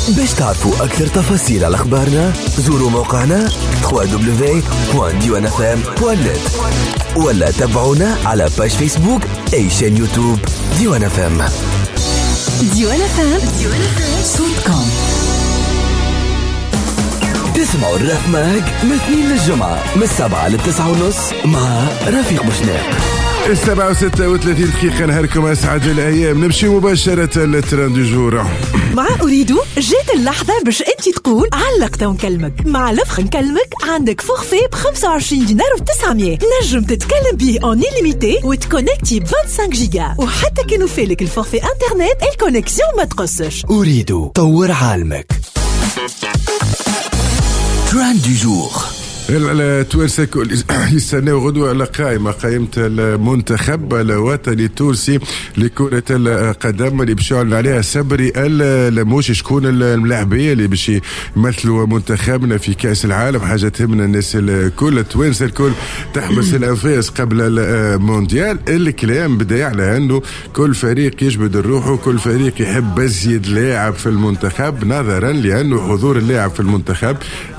باش تعرفوا أكثر تفاصيل على أخبارنا زوروا موقعنا www.diwanfm.net ولا تابعونا على باج فيسبوك أي شان يوتيوب ديوان FM. ديوان FM صوتكم. تسمعوا الرفماج من 2 للجمعة من 7 ل9:30 مع رفيق بوشناق. 7:36 دقيقة. نهاركم أسعد الأيام. نمشي مباشرة للترند دو جور مع أريد. جات اللحظة باش أنت تقول علقت ونكلمك. مع لفخ نكلمك عندك فورفي ب25 دينار و900 نجم تتكلم بيه اون إليميتي وتكونكتي ب25 جيجا وحتى كانوا فالك الفورفي انترنت الكونكسيون ما تقصش. أريد طور عالمك. ترند دو جور. التوانسة يستناو غدوة على قائمة المنتخب الوطني التونسي لكرة القدم اللي باش يعلن عليها صبري الموش شكون الملاعبية اللي باش يمثلوا منتخبنا في كأس العالم. حاجة تهمنا الناس الكل، التوانسة الكل تحبس الأنفاس قبل المونديال. الكلام بدا يعلى أنه كل فريق يجبد الروح وكل فريق يحب أزيد لاعب في المنتخب، نظرا لأنه حضور اللاعب في المنتخب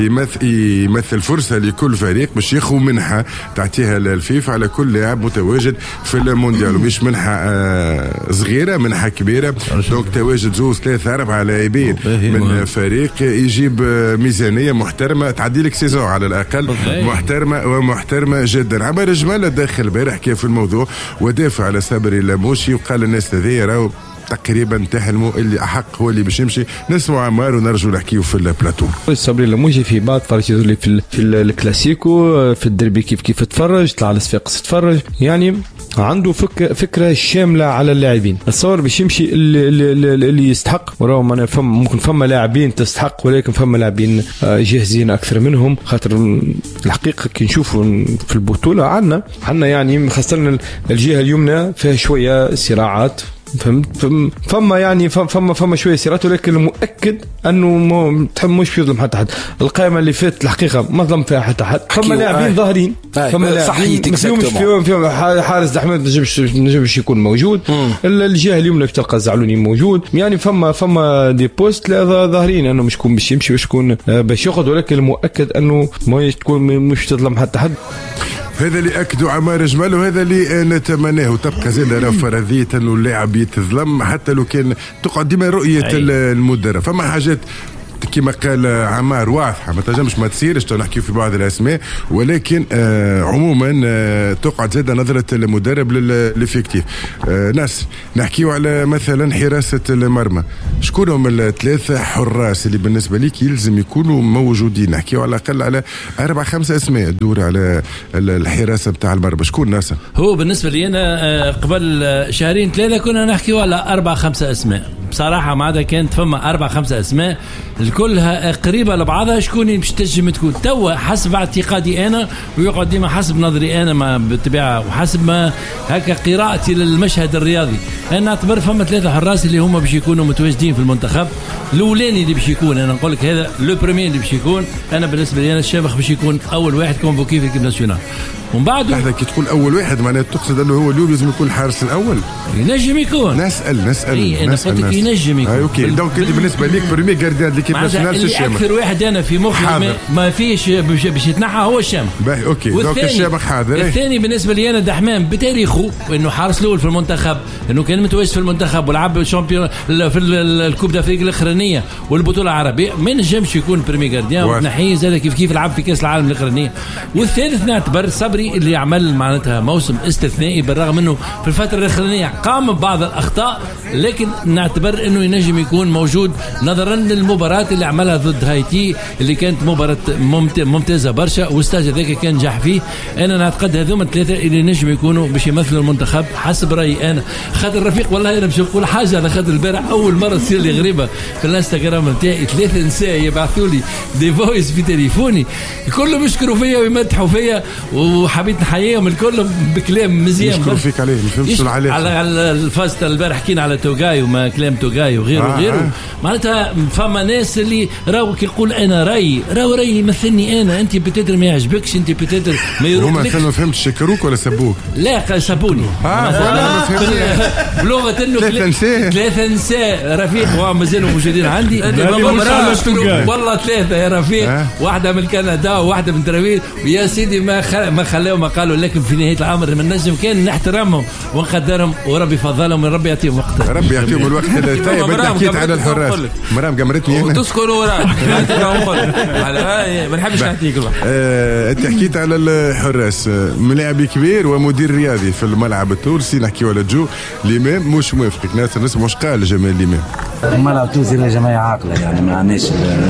يمثل فرصة لكل فريق باش ياخذ منحة تعطيها الفيفا على كل لاعب متواجد في المونديال، ومش منحة صغيرة، منحة كبيرة. دونك تواجد 2-3-4 لاعبين من فريق يجيب ميزانية محترمة تعدي لك سيزون على الأقل، محترمة ومحترمة جدا. عمر جمال داخل البارح كيف في الموضوع ودافع على صبري اللاموشي وقال الناس هذيا راهو تقريبا تحلموا اللي أحق هو اللي باش يمشي. نسمع عمار ونرجو نحكيو في البلاتو. صبري اللاموشي في بعض فرجت لي في الكلاسيكو في الدربي كيف تفرج طلع على صفاقس تفرج، يعني عنده فكرة شاملة على اللاعبين. الصور باش يمشي اللي يستحق، ورغم أنا ممكن فما لاعبين تستحق ولكن فما لاعبين جاهزين أكثر منهم. خاطر الحقيقة كي نشوفوا في البطولة عنا يعني خاصة الجهة اليمنى فيها شوية صراعات، فما يعني فما شويه سيرات، ولكن مؤكد انه مش يظلم حتى حد. القائمه اللي فاتت الحقيقه ما ظلم فيها حتى حد. فما لاعبين ظاهرين، فما لاعبين فيهم حارس احمد نجمش يكون موجود. الجهه اليمنى باش تلقى الزعلوني موجود، يعني فما دي بوست لا ظاهرين انه مش يكون باش يمشي وشكون باش ياخذ، ولكن المؤكد انه ما تكون مش تظلم حتى حد. هذا اللي أكدوا عمار جمال وهذا اللي نتمناه. وتبقى زيادة فرضية أنه اللاعب يتظلم حتى لو كان تقعد ديما رؤية المدرب. فما حاجات كما قال عمار واضحة ما تنجمش ما تصيرش نحكي في بعض الأسماء، ولكن عموما تقعد زادة نظرة المدرب للإفكتيف. ناس نحكيو على مثلا حراسة المرمى، شكون هم الثلاثة حراس اللي بالنسبة ليك يلزم يكونوا موجودين؟ نحكيو على الأقل على 4-5 أسماء تدور على الحراسة بتاع المرمى. شكون ناس؟ هو بالنسبة لي أنا قبل 2-3 كنا نحكيو على 4-5 أسماء بصراحة، ما عدا كانت فما 4-5 أسماء كلها قريبة لبعضها. شكون باش تنجم تكون توا حسب اعتقادي أنا، ويقعد ديما حسب نظري أنا ما بالطبيعة وحسب ما هكا قراءتي للمشهد الرياضي. أنا أعتبر فما 3 حراس اللي هم باش يكونوا متواجدين في المنتخب. الأولاني اللي باش يكون أنا نقول لك هذا لو بريمير اللي باش يكون، أنا بالنسبة لي أنا الشامخ باش يكون أول واحد كونفوكي في الكيب ناسيونال. ومن بعد لحظة كي تقول أول واحد معناته تقصد أنه هو اليوم لازم يكون الحارس الأول؟ ينجم يكون. نسأل أنا قلت لك ينجم يكون. أوكي دونك أنت بالنسبة ليك بريمير جارديان ليكيب ناسيونال الشامخ. أكثر واحد أنا في مخي ما فيش باش يتنحى هو الشامخ. باهي أوكي دونك الشامخ حاضر. الثاني بالنسبة لي أنا دحمان بتاريخه إنه حارس الأول في المنتخب، إنه كان متواجد في المنتخب ولعب شامبيون في الكوب دافريقيا الأخرانية والبطولة العربية، ما نجمش يكون بريمير جارديان ونحيه زاد كيف لعب في كأس العالم الأخرانية. والثالث نعتبر صبري اللي عمل معناتها موسم استثنائي، بالرغم انه في الفتره الاخرانيه قام ببعض الاخطاء، لكن نعتبر انه ينجم يكون موجود نظرا للمباراه اللي عملها ضد هايتي اللي كانت مباراه ممتازه برشا، والستاج هذاك كان نجح فيه. انا نعتقد هذوما الثلاثه اللي نجم يكونوا باش يمثلوا المنتخب حسب رايي انا. خاطر رفيق والله انا باش نقول حاجه على خاطر البارح اول مره تصير لي غريبه في الانستغرام نتاعي 3 نساء يبعثوا لي دي فويس في تليفوني كلهم يشكروا فيا ويمدحوا فيا وحبيت نحييهم الكل بكلام مزيان. نشكر فيك عليه، ما فهمتش العلاقه على الفاست البارح حكينا على توغاي وما كلام توغاي وغيره وغيره. معناتها فما ناس اللي راهو كيقول انا رايي يمثلني انا، انت بتدر ما يعجبكش، انت بتدر ما يروحلكش. هما ما فهمتش شكروك ولا سبوك؟ لا سبوني بلغه انه ثلاثه نساء رفيق ومازالوا موجودين عندي والله ثلاثه يا رفيق، واحده من كندا وواحده من ترابيز، ويا سيدي ما خلاو ما قالوا، لكن في نهايه الامر من نجم كان نحترمهم ونقدرهم وربي فضلهم وربي يعطيهم وقت. ربي يعطيهم الوقت. طيب انت حكيت على الحراس، مرام قمرتني انا وتسكن وراك ما نحبش نعطيك. انت حكيت على الحراس، ملاعب كبير ومدير رياضي في الملعب التونسي، نحكي على جو الامام مش موافقك، ناس نسمع واش قال جمال الامام. الملعب التونسي لا جماعه عاقله، يعني ما عندناش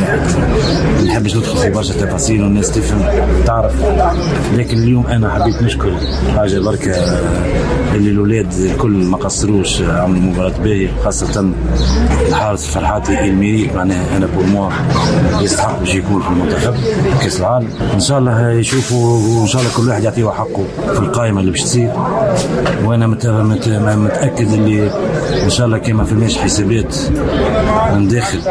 ما نحبش ندخل في برشا تفاصيل والناس تفهم تعرف، لكن اليوم انا حبيت نشكر حاجه بركه اللي الاولاد الكل ما قصروش، عملوا مباراه باهيه، خاصه الحارس فرحاتي الميريك، معناها انا بور موا يستحق باش يكون في المنتخب كاس العالم. ان شاء الله يشوفوا وان شاء الله كل واحد يعطيه حقه في القائمه اللي باش تصير، وانا متاكد اللي ان شاء الله كما فماش حسابات من داخل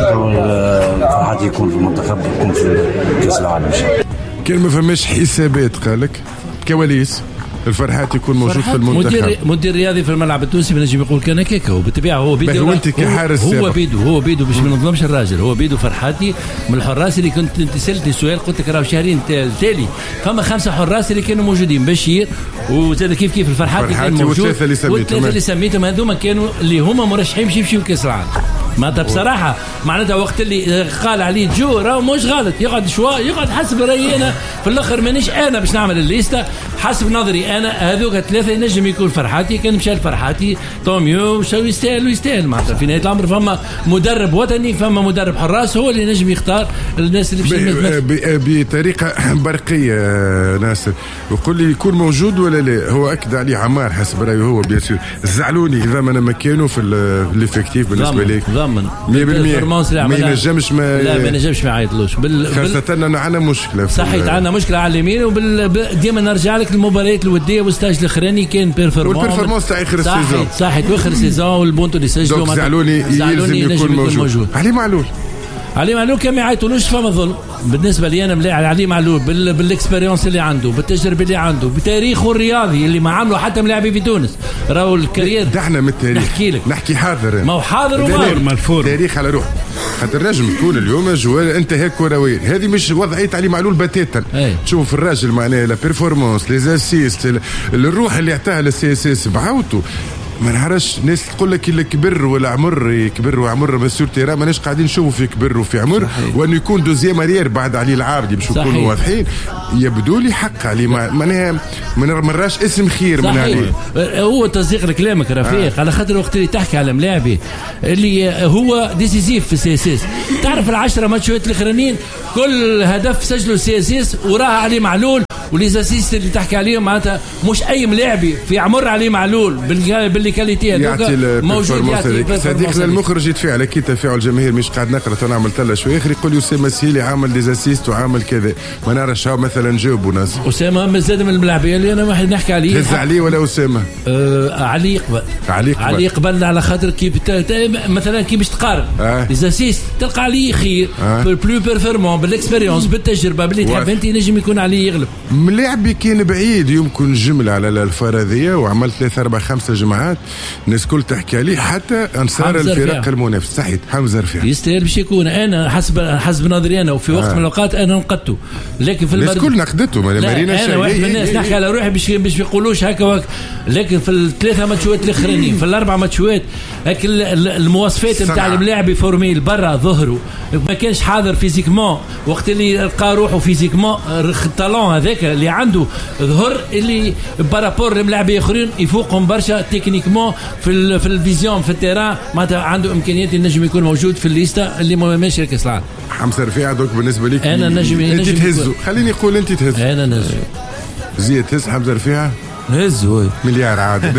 فرحاتي يكون في المنتخب يكون في كاس العالم ان شاء الله. كان ما فماش حسابات قالك كواليس الفرحات يكون موجود في المنتخب. مدير رياضي في الملعب التونسي بنجم يقول كان هكاك، وبالطبيعه هو بيدو، وانت كحارس هو بيدو باش ما نظلمش الراجل، هو بيدو فرحاتي من الحراس اللي كنت انت سالتني سؤال قلت لك راهو شهرين تالي فما 5 حراس اللي كانوا موجودين، بشير وزاد كيف الفرحاتي كان موجود، والثلاثه اللي سميتهم هذوما كانوا اللي هما مرشحين باش يمشيوا كاس العالم. معناتها بصراحه معناتها وقت اللي قال عليه جو راهو مش غلط، يقعد يقعد حسب رايي انا في الاخر مانيش انا باش نعمل الليسته حسب نظري انا، هذوك 3 ينجم يكون فرحاتي، كان مشى فرحاتي طوميو يستاهل معناتها في نهايه الامر. فما مدرب وطني، فما مدرب حراس هو اللي ينجم يختار الناس اللي بطريقه برقيه. ناصر يقول لي يكون موجود ولا لا، هو اكد عليه عمار حسب رايه هو بيان زعلوني اذا ما مكانه في الافكتيف بالنسبه ليك 100% ما ينجمش ما يعيطلوش خاصة أننا عندنا مشكلة صحيح، عندنا مشكلة على اليمين، ديما نرجع لك المباريات الودية والستاج الأخراني كان والبيرفورمانس تاع آخر السيزون صحيح واخر السيزون والبونتو اللي سجلوا زعلوني يلزم يكون موجود. علي معلول كان ما يعيطولوش فما ظلم بالنسبة لي أنا ملاعب علي معلول بالإكسبيريونس اللي عنده، بالتجربة اللي عنده، بتاريخه الرياضي اللي ما عمله حتى ملاعبي في تونس. راهو الكارير دحنا من التاريخ نحكي لك، نحكي حاضر ما هو حاضر وما تاريخ على روح. خاطر الراجل تكون اليوم جوال انت هيك كروي، هذه مش وضعيه علي معلول بتاتا. تشوف الراجل معناه لا بيرفورمانس لي اسيست الروح اللي عطاها للسي اس اس بعوته. ما نعرفش ناس تقول لك اللي كبر ولا عمر يكبر وعمر مسير تيرا ماناش قاعدين نشوفوا في كبر وفي عمر، وانه يكون دوزيام اريير بعد علي العابدي باش نكونوا واضحين. يبدو لي حق علي معناها ما نراش اسم خير من عليه. هو تصديق لكلامك رفيق على خاطر وقت اللي تحكي على ملاعبي اللي هو ديسيزيف في السي اس اس، تعرف ال10 ماتشات الاخرانيين كل هدف سجلوا السي اس اس وراها علي معلول، وليزاسيست اللي تحكي عليهم معناتها مش اي ملاعبي في عمر علي معلول باللي كاليتي هذوك موجود. يعطي صديقنا المخرج يتفاعل اكيد تفاعل الجماهير، مش قاعد نقرا ونعمل تلا شويه اخر يقول اسامه سيلي عامل ديزاسيست وعامل كذا، ما نعرفش مثلا جاوبوا ناس اسامه مازال من الملاعبيه اللي انا واحد نحكي عليه هز عليه ولا اسامه علي قبل على خاطر كي مثلا كي باش تقارن ديزاسيست تلقى عليه خير بلو بيرفورمون بالاكسبيريونس بالتجربه باللي تحب انت نجم يكون عليه يغلب. ملاعبي كان بعيد يمكن جمل على الفرضيه وعمل 3 4 5 جماعات الناس كل تحكي عليه حتى انصار الفرق المنافس. صحيح حمزه رفيع يستاهل باش يكون، انا حسب نظري انا وفي وقت من الاوقات انا نقدته، لكن في الناس كل نقدته انا واحد من الناس نحكي على روحي باش يقولوش هكا لكن في ال3 ماتشات الاخرانيين في ال4 ماتشات هيك المواصفات نتاع الملاعب فورميل برا ظهروا ما كانش حاضر فيزيكمون، وقت اللي لقى روحه فيزيكمون الطالون هذاك اللي عنده ظهر اللي بارابور لملاعبين اخرين يفوقهم برشا تكنيكمون في الفيزيون في التيران، معناتها عنده امكانيات النجم يكون موجود في الليسته اللي ماشي لكاس العالم. حمزه رفيع دوك بالنسبه لك انا نجم انت تهزه، خليني نقول انت تهزه، انا نجم زيد تهز حمزه رفيع نهزوا مليار عاد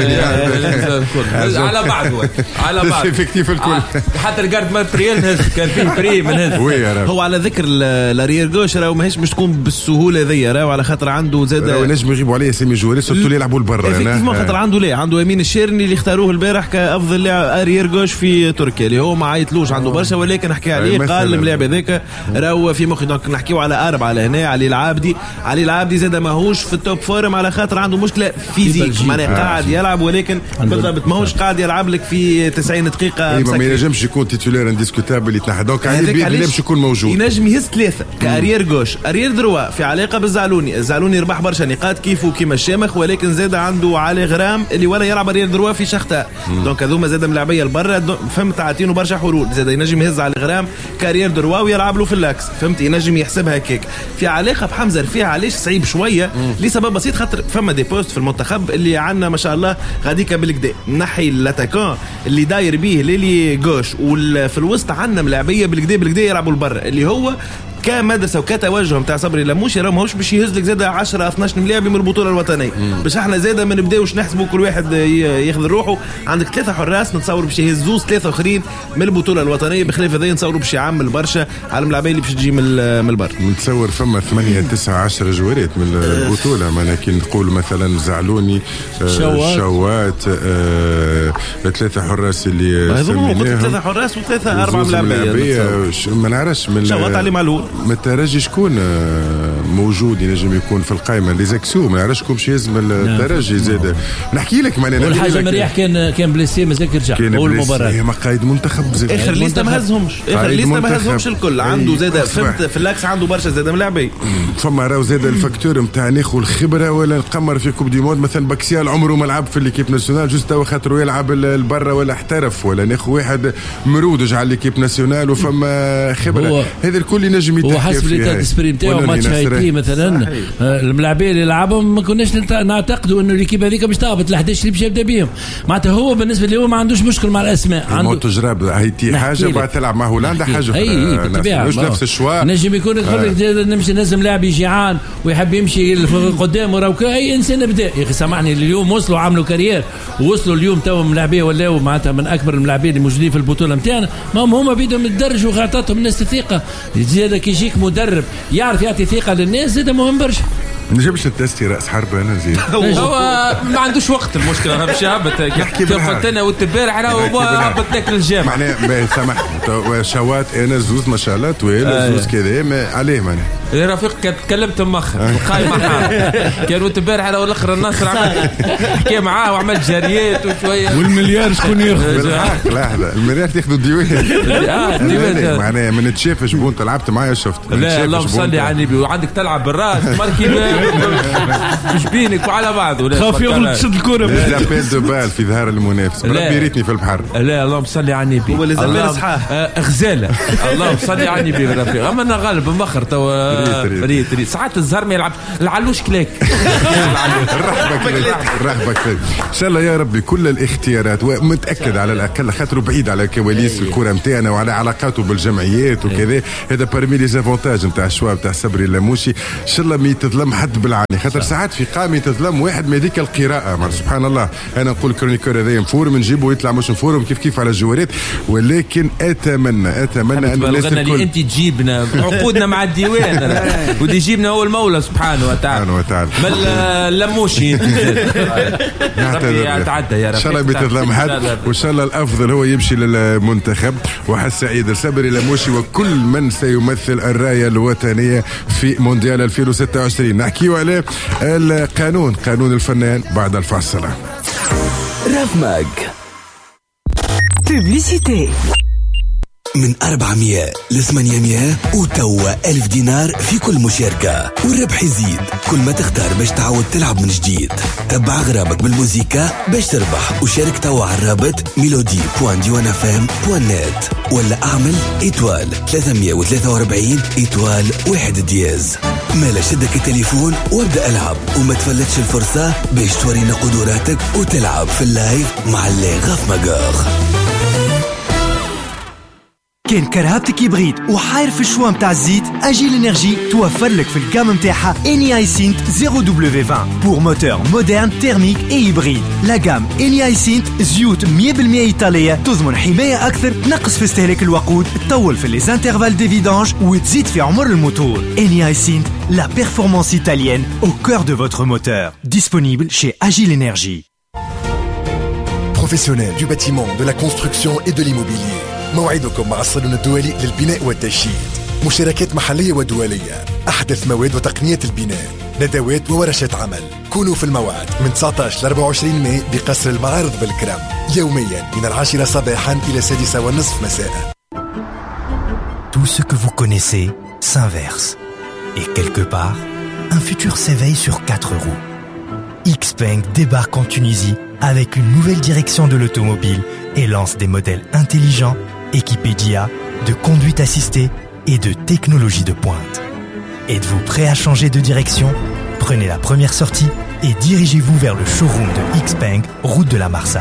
على بعض على بعض افكتيف الكل حتى الجارد ماتريال نهز كان فيه فري من هز. هو على ذكر لاريير جوش راهو ماهيش باش تكون بالسهوله ذي راهو على خاطر عنده زاد راهو نجم يغيبوا عليه سامي جوري سورتو اللي يلعبوا لبرا انا خاطر عنده يمين الشيرني اللي اختاروه البارح كافضل لاعب اريير جوش في تركيا اللي هو ما عيطلوش عنده برشا ولكن نحكي عليه قال الملاعب هذاك راهو في مخي دونك نحكيو على أربعة لهنا. علي العابدي زاد ماهوش في التوب فورم على خاطر عنده مشكله فيزيك معناها قاعد يلعب ولكن بالضبط ماهوش قاعد يلعب لك في 90 دقيقه ما ينجمش يكون تيتولير انديسكوتابل يتنحى دونك عليه باش يكون موجود ينجم يهز ثلاثه كارير جوش اريير دروا في علاقه الزعلوني ربح برشا نقاط كيفو كيما الشامخ ولكن زاد عنده علي غرام اللي ولا يلعب اريير دروا في شختار دونك هذوما زاد ملاعبيه لبرا فهمت عاطينه برشا حلول زاد ينجم يهز علي غرام كارير دروا ويلعب له في اللاكس فهمت ينجم يحسبها هكاك في علاقه بحمزه رفيع علاش صعيب شويه لسبب بسيط خاطر فما دي بوست في المنتخب اللي عندنا ما شاء الله غاديكا بالكدا نحي الاتاكان اللي داير بيه ليلي جوش وفي الوسط عندنا ملاعبيه بالكدا يلعبوا لبرا اللي هو كمدرسه وكتوجه نتاع صبري لموشي راه ماهوش باش يهز لك زاد 10 12 ملاعب من البطوله الوطنيه باش احنا زاد ما نبداوش نحسبوا كل واحد ياخذ روحه. عندك 3 حراس نتصور باش يهزوز 3 اخرين من البطوله الوطنيه بخلاف هذا نتصوروا باش يعمل برشا على الملاعبين اللي باش تجي من البر. نتصور فما 8 9 10 جوارات من البطوله ما لكن نقول مثلا زعلوني شوات 3 حراس اللي سميناهم 3 حراس و3 4 ملاعبيه ما نعرفش من شوات علي معلول الترجي شكون موجود ينجم يكون في القائمه اللي زكسو ما نعرفش باش يلزم الترجي زاد نحكي لك معناها والحاجه مريح كان بليسي مازال يرجع اول مباراه مقايد منتخب زاد اخر ليسته ما هزهمش الكل عنده زاد فهمت في اللاكس عنده برشا زاد ملاعبي فما راهو زاد الفاكتور نتاع ناخذ الخبره ولا نقمر في كوب دي مود مثلا باكسيال عمره ما لعب في ليكيب ناسيونال جوست هو خاطر يلعب لبرا ولا احترف ولا ناخذ واحد مرودج على ليكيب ناسيونال وفما خبره هذا الكل ينجم هو حسب ليتا سبريم تاعو ماتش هايتي مثلا الملاعبين اللي لعبهم ما كناش نعتقدوا انه ليكيب هذيك باش تهبط ل11 اللي باش يبدا بهم معناتها هو بالنسبه لي ما عندوش مشكل مع الاسماء عنده تجرب هايتي حاجه بعد تلعب مع هولندا حاجه مش نفس الشوا نجم يكون يقول لك نمشي نلزم لاعب جيعان ويحب يمشي قدام وراه اي انسان بدا يا اخي سامحني اليوم وصلوا عملوا كارير ووصلوا اليوم تو ملاعبيه ولاو معناتها من اكبر الملاعبين اللي موجودين في البطوله نتاعنا هما بدهم يتدرجوا وعطاتهم الناس الثقه زيادة كي يجيك مدرب يعرف يعطي ثقه للناس زاد مهم برشا نجمش نتستي راس حرب انا زين هو ما عندوش وقت المشكله انا باش هبط قلت انا والتبارح راهو هبط لك الجامع معناها سامح شوات انا زوز ما شاء الله طويل زوز كذا عليه معناها يا رفيق تكلمت مخر القايمه كانوا التبارح راهو الاخر الناصر حكي معاه وعملت جاريات وشويه والمليار شكون ياخذ لحظه المليار تاخذوا الديوان معناها ما نتشافش بون لعبت معايا شفت لا اللهم صل على النبي وعندك تلعب بالراس ماركي مش بينك وعلى بعض خاف يغلط تشد الكره لابيل دو بال في ظهر المنافس ربي ريتني في البحر لا اللهم صل على النبي هو اللي صحاح غزاله اللهم صل على النبي رفيق اما انا غالب مخر تو ريت ساعات الزهر ما يلعب العلوش كلاك رحبك ان شاء الله يا ربي كل الاختيارات ومتاكد على الاقل خاطره بعيد على كواليس الكره نتاعنا وعلى علاقاته بالجمعيات وكذا هذا بارمي لي زافونتاج نتاع الشوا نتاع صبري اللاموشي ان شاء الله ما يتظلم حد بالعاني خاطر ساعات في قائمه يتظلم واحد ما ذيك القراءه سبحان الله انا نقول كرونيكور هذا مفورم نجيبه يطلع مش مفورم كيف على الجوارات ولكن اتمنى ان الناس الكل انت تجيبنا عقودنا مع الديوان ودي يجيبنا هو المولى سبحانه وتعالى بل لموشي يتعدى يا رب ان شاء الله بيتظلم حد وان شاء الله الافضل هو يمشي للمنتخب وحس سعيد الصبري لموشي وكل من سيمثل الرايه الوطنيه في مونديال 2026 نحكيوا على قانون الفنان بعد الفاصله. راف ماج بوبليسيتي من 400 ل 800 وتوا 1000 دينار في كل مشاركة والربح يزيد كل ما تختار باش تعود تلعب من جديد. تبع غرامك بالموسيقى باش تربح وشارك توا على الرابط melody.diwanafm.net ولا اعمل إيتوال 343 إيتوال 1 دياز مالا شدك التليفون وابدأ العب وما تفلتش الفرصة باش تورينا قدراتك وتلعب في اللايف مع اللي غاف ماجور. كان كرهبتك يبغيد وحاير في الشوا متاع الزيت، اجي الانرجي توفر لك في الجام متاعها اني سينت 0W20 بور موتور مودرن تيرميك اي هيبريد. لا جام اني سينت زيوت 100% ايطاليه تضمن حمايه اكثر، تنقص في استهلاك الوقود، تطول في لي انترفال دي فيدانج وتزيد في عمر الموتور. اني سينت لا بيرفورمانس italienne au cœur de votre moteur. Disponible chez Agile Energy. Professionnels du bâtiment, de la construction et de l'immobilier. موعدكم مع الصالون الدولي للبناء والتشييد. مشاركات محلية ودولية، أحدث مواد وتقنية البناء، ندوات وورشات عمل. كونوا في الموعد من 19 ل 24 ماي بقصر المعارض بالكرم، يوميا من 10 صباحا إلى 6:30 مساء. Tout ce que vous connaissez s'inverse. Et quelque part, un futur s'éveille sur 4 roues. Xpeng débarque en Tunisie avec une nouvelle direction de l'automobile et lance des modèles intelligents, équipés d'IA, de conduite assistée et de technologie de pointe. Êtes-vous prêt à changer de direction? Prenez la première sortie et dirigez-vous vers le showroom de Xpeng, route de la Marsa.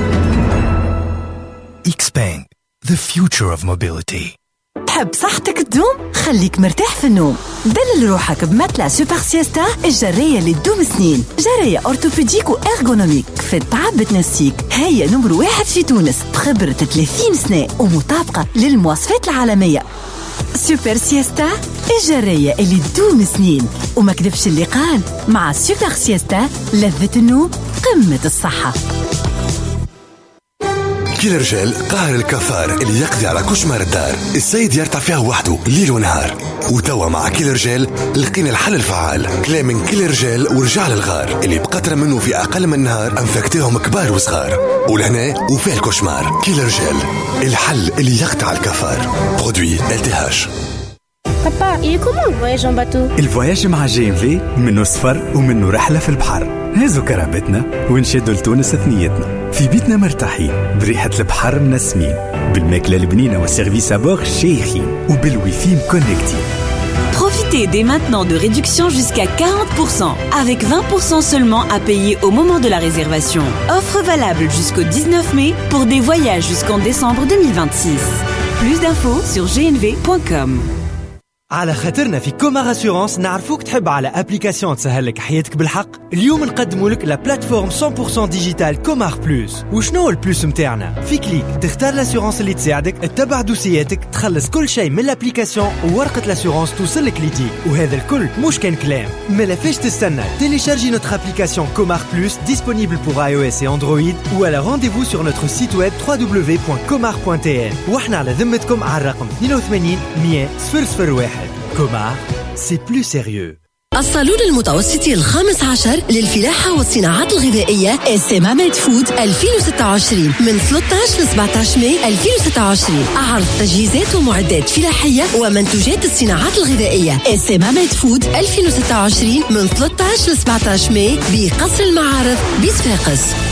Xpeng, the future of mobility. تحب صحتك تدوم؟ خليك مرتاح في النوم. دلل روحك بمتلة سوبر سيستا الجرية اللي تدوم سنين. جرية أورتوبيديك وإرغونوميك في التعب بتنسيك. هي نمر 1 في تونس بخبرة 30 سنة ومطابقة للمواصفات العالمية. سوبر سيستا الجرية اللي تدوم سنين. وما كذبش اللي قال، مع سوبر سيستا لذة النوم قمة الصحة. كيلر جيل قاهر الكفار اللي يقضي على كشمار الدار، السيد يرتع فيها وحده ليل ونهار. وتوا مع كيلر جيل لقينا الحل الفعال، كلام من كيلر جيل ورجع للغار اللي بقطرة منه في أقل من نهار أنفكتهم كبار وصغار. ولهنا وفيه الكشمار. كيلر جيل الحل اللي يقطع الكفار. برودوي LTH. Papa, il est comment le voyage en bateau? الفواياج مع GMV منه سفر ومنه رحلة في البحر. هزوا كرامتنا ونشدوا لتونس ثنيتنا، في بيتنا مرتاحين بريحة البحر منسمين، بالماكلة البنينة والسيرفيس أبور شيخين وبالويفي مكونكتين. Profitez dès maintenant de réductions jusqu'à 40%, avec 20% seulement à payer au moment de la réservation. Offre valable jusqu'au 19 mai pour des voyages jusqu'en décembre 2026. Plus d'infos sur gnv.com. على خاطرنا في كومار اسيورانس نعرفوك تحب على ابليكاسيون تسهل لك حياتك بالحق. اليوم نقدموا لك لا بلاتفورم 100% ديجيتال كومار بلوس. وشنو البلوس متاعنا؟ في كليك تختار الاسيورانس اللي تساعدك، تتبع دوسياتك، تخلص كل شيء من الابليكاسيون وورقه الاسيورانس توصلك ليديك. وهذا الكل مش كان كلام. ما فيش تستنى، تيليشارجي notre application Comar Plus disponible pour iOS et Android ou à la rendez-vous sur notre site web www.comar.tn. واحنا على ذمتكم على الرقم 82 100 001. Comar, c'est plus sérieux. الصالون المتوسطي الخامس عشر للفلاحة والصناعات الغذائية SMA Food 2026 من 13 ل 17 ماي 2026. عرض تجهيزات ومعدات فلاحية ومنتوجات الصناعات الغذائية SMA Food 2026 من 13 ل 17 ماي بقصر المعارض بصفاقس.